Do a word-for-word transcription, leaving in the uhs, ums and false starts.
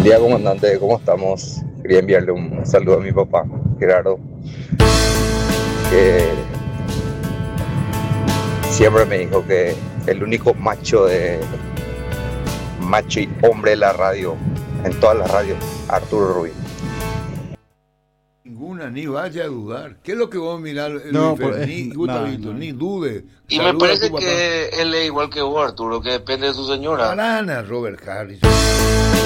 Día comandante, ¿cómo estamos? Quería enviarle un saludo a mi papá, Gerardo, que siempre me dijo que el único macho de macho y hombre de la radio, en todas las radios, Arturo Rubí. Ninguna, ni vaya a dudar. ¿Qué es lo que vos mirás, No, Luis por, Fer? eh, Ni, no, Gustavito, no. ni dude. Y me Saluda a tu parece papá. que él es igual que vos, Arturo, que depende de su señora. Banana, Robert Harris.